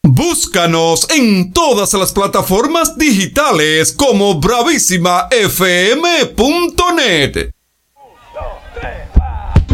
Búscanos en todas las plataformas digitales como bravísimafm.net.